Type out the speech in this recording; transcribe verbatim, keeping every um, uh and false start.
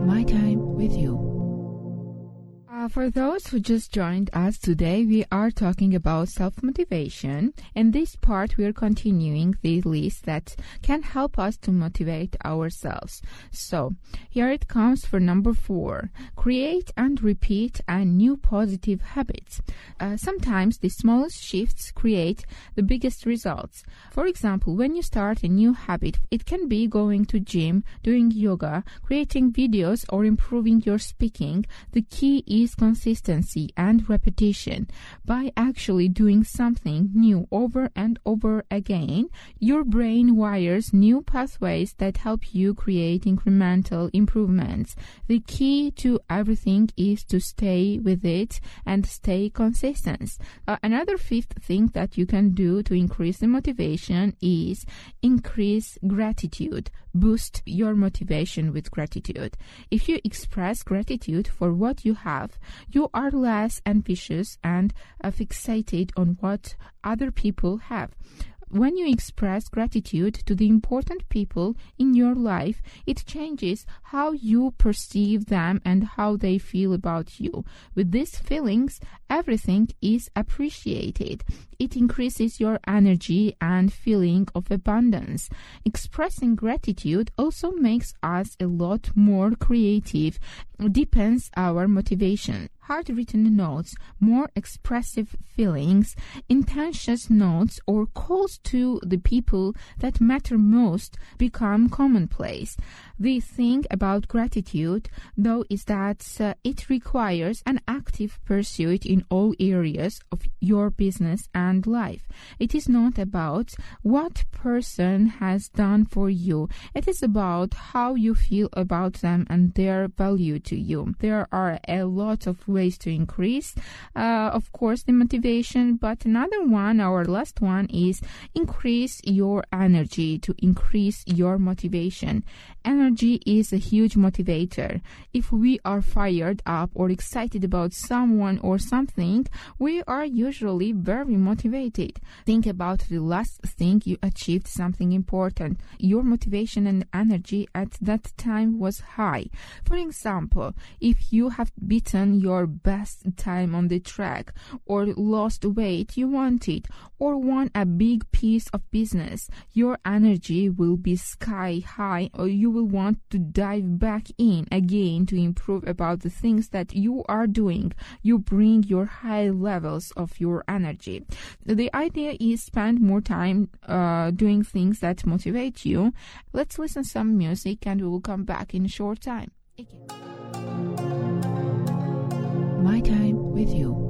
My Time with You. Uh, for those who just joined us today, we are talking about self-motivation. In this part, we are continuing the list that can help us to motivate ourselves. So, here it comes for number four. Create and repeat a new positive habits. Uh, sometimes the smallest shifts create the biggest results. For example, when you start a new habit, it can be going to gym, doing yoga, creating videos, or improving your speaking. The key is consistency and repetition. By actually doing something new over and over again, your brain wires new pathways that help you create incremental improvements. The key to everything is to stay with it and stay consistent. Uh, another fifth thing that you can do to increase the motivation is increase gratitude. Boost your motivation with gratitude. If you express gratitude for what you have, you are less ambitious and uh, fixated on what other people have. When you express gratitude to the important people in your life, it changes how you perceive them and how they feel about you. With these feelings, everything is appreciated. It increases your energy and feeling of abundance. Expressing gratitude also makes us a lot more creative, deepens our motivation. Hard-written notes, more expressive feelings, intentions notes, or calls to the people that matter most become commonplace. The thing about gratitude, though, is that uh, it requires an active pursuit in all areas of your business and life. It is not about what person has done for you. It is about how you feel about them and their value to you. There are a lot of ways to increase, uh, of course, the motivation, but another one, our last one, is increase your energy to increase your motivation. Energy is a huge motivator. If we are fired up or excited about someone or something, we are usually very motivated. Think about the last thing you achieved, something important. Your motivation and energy at that time was high. For example, if you have beaten your best time on the track, or lost weight you wanted, or won a big piece of business, your energy will be sky high, or you will want to dive back in again to improve about the things that you are doing. You bring your high levels of your energy. The idea is spend more time uh, doing things that motivate you. Let's listen some music and we will come back in a short time. My Time with You.